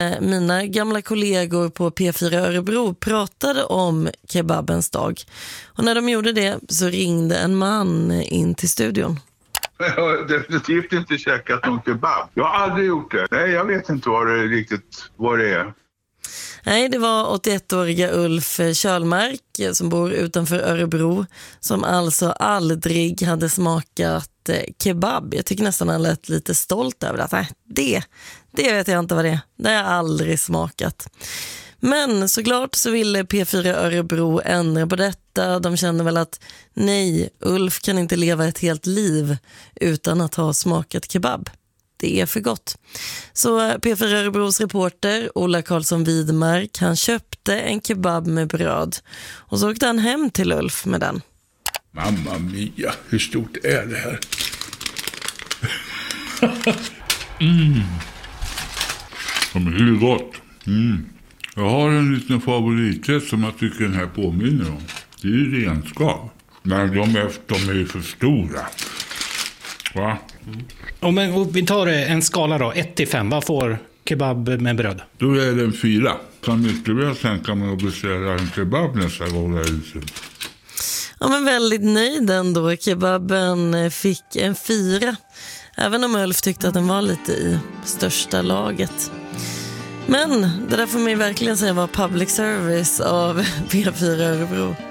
mina gamla kollegor på P4 Örebro pratade om kebabens dag. Och när de gjorde det så ringde en man in till studion. Jag har definitivt inte käkat någon kebab. Jag har aldrig gjort det. Nej, jag vet inte vad det är. Nej, det var 81-åriga Ulf Kjölmark som bor utanför Örebro som alltså aldrig hade smakat kebab. Jag tycker nästan han lät lite stolt över det. Det vet jag inte vad det är. Det har jag aldrig smakat. Men såklart så ville P4 Örebro ändra på detta. De kände väl att nej, Ulf kan inte leva ett helt liv utan att ha smakat kebab. Det är för gott. Så P4 Örebros reporter Ola Karlsson Widmark, han köpte en kebab med bröd och så åkte han hem till Ulf med den. Mamma mia, hur stort är det här? Det är gott. Jag har en liten favoriträtt som jag tycker den här påminner om. Det är ju renskav. Men de är ju för stora. Va? Men vi tar en skala då, 1-5. Vad får kebab med bröd? Då är det en 4. Kan mycket väl tänka mig att beställa en kebab nästa gång jag är ute. Ja, men väldigt nöjd ändå. Kebaben fick en 4. Även om Ulf tyckte att den var lite i största laget. Men det där får man ju verkligen säga var public service av P4 Örebro.